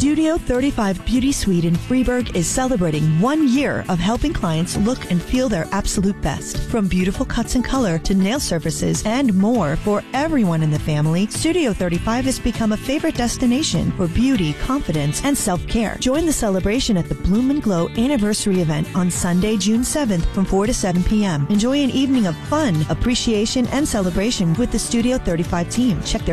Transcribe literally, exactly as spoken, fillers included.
Studio thirty-five Beauty Suite in Freeburg is celebrating one year of helping clients look and feel their absolute best. From beautiful cuts and color to nail surfaces and more for everyone in the family, Studio thirty-five has become a favorite destination for beauty, confidence, and self-care. Join the celebration at the Bloom and Glow Anniversary event on Sunday, June seventh from four to seven p.m. Enjoy an evening of fun, appreciation, and celebration with the Studio thirty-five team. Check their